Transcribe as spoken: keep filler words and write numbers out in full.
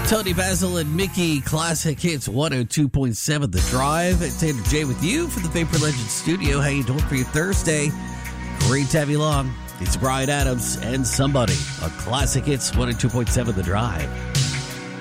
Tony Basil and Mickey, Classic Hits one oh two point seven The Drive. It's Tanner J with you from the Vapor Legend Studio. How you doing for your Thursday? Great to have you along. It's Brian Adams and Somebody on Classic Hits one oh two point seven The Drive.